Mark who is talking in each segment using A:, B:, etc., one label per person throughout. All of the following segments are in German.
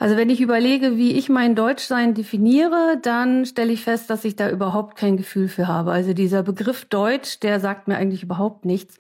A: Also wenn ich überlege, wie ich mein Deutschsein definiere, dann stelle ich fest, dass ich da überhaupt kein Gefühl für habe. Also dieser Begriff Deutsch, der sagt mir eigentlich überhaupt nichts.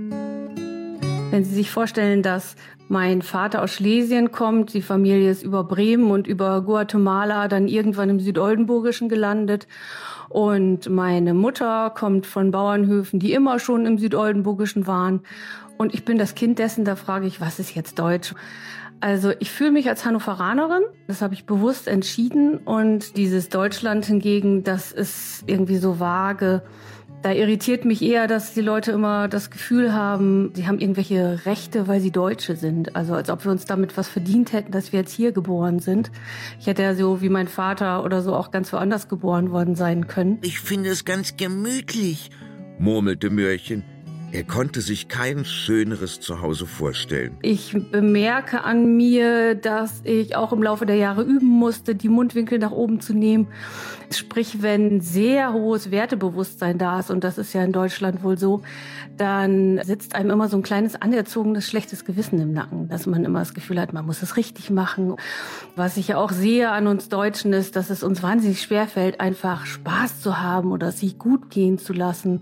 A: Wenn Sie sich vorstellen, dass mein Vater aus Schlesien kommt, die Familie ist über Bremen und über Guatemala dann irgendwann im Südoldenburgischen gelandet. Und meine Mutter kommt von Bauernhöfen, die immer schon im Südoldenburgischen waren. Und ich bin das Kind dessen, da frage ich, was ist jetzt Deutsch? Also ich fühle mich als Hannoveranerin, das habe ich bewusst entschieden. Und dieses Deutschland hingegen, das ist irgendwie so vage. Da irritiert mich eher, dass die Leute immer das Gefühl haben, sie haben irgendwelche Rechte, weil sie Deutsche sind. Also als ob wir uns damit was verdient hätten, dass wir jetzt hier geboren sind. Ich hätte ja so wie mein Vater oder so auch ganz woanders geboren worden sein können.
B: Ich finde es ganz gemütlich, murmelte Mörchen. Er konnte sich kein schöneres Zuhause vorstellen.
A: Ich bemerke an mir, dass ich auch im Laufe der Jahre üben musste, die Mundwinkel nach oben zu nehmen. Sprich, wenn sehr hohes Wertebewusstsein da ist, und das ist ja in Deutschland wohl so, dann sitzt einem immer so ein kleines anerzogenes, schlechtes Gewissen im Nacken, dass man immer das Gefühl hat, man muss es richtig machen. Was ich ja auch sehe an uns Deutschen ist, dass es uns wahnsinnig schwerfällt, einfach Spaß zu haben oder sich gut gehen zu lassen.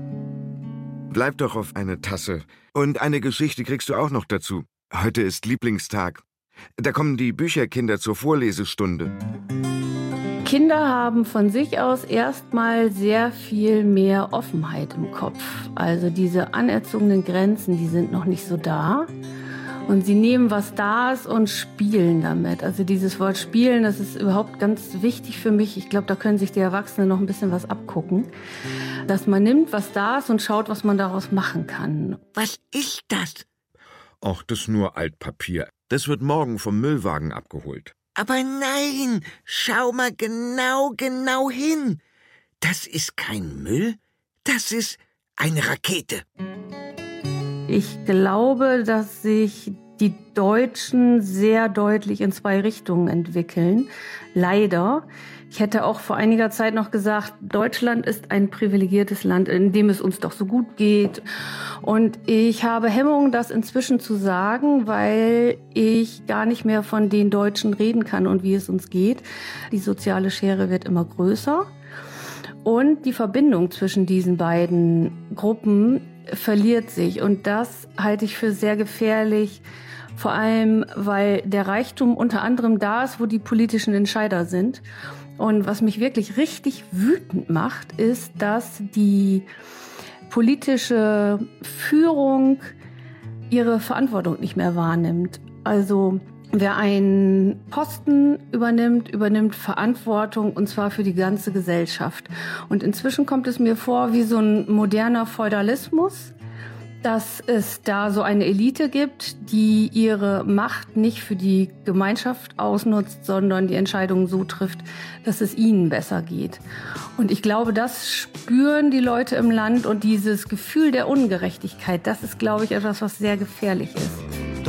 C: Bleib doch auf eine Tasse. Und eine Geschichte kriegst du auch noch dazu. Heute ist Lieblingstag. Da kommen die Bücherkinder zur Vorlesestunde.
A: Kinder haben von sich aus erstmal sehr viel mehr Offenheit im Kopf. Also diese anerzogenen Grenzen, die sind noch nicht so da. Und sie nehmen, was da ist, und spielen damit. Also dieses Wort spielen, das ist überhaupt ganz wichtig für mich. Ich glaube, da können sich die Erwachsenen noch ein bisschen was abgucken. Dass man nimmt, was da ist, und schaut, was man daraus machen kann.
B: Was ist das?
C: Ach, das ist nur Altpapier. Das wird morgen vom Müllwagen abgeholt.
B: Aber nein, schau mal genau hin. Das ist kein Müll, das ist eine Rakete.
A: Ich glaube, dass sich die Deutschen sehr deutlich in zwei Richtungen entwickeln. Leider. Ich hätte auch vor einiger Zeit noch gesagt, Deutschland ist ein privilegiertes Land, in dem es uns doch so gut geht. Und ich habe Hemmungen, das inzwischen zu sagen, weil ich gar nicht mehr von den Deutschen reden kann und wie es uns geht. Die soziale Schere wird immer größer. Und die Verbindung zwischen diesen beiden Gruppen verliert sich. Und das halte ich für sehr gefährlich, vor allem, weil der Reichtum unter anderem da ist, wo die politischen Entscheider sind. Und was mich wirklich richtig wütend macht, ist, dass die politische Führung ihre Verantwortung nicht mehr wahrnimmt. Also wer einen Posten übernimmt Verantwortung, und zwar für die ganze Gesellschaft. Und inzwischen kommt es mir vor wie so ein moderner Feudalismus, dass es da so eine Elite gibt, die ihre Macht nicht für die Gemeinschaft ausnutzt, sondern die Entscheidungen so trifft, dass es ihnen besser geht. Und ich glaube, das spüren die Leute im Land, und dieses Gefühl der Ungerechtigkeit, das ist, glaube ich, etwas, was sehr gefährlich ist.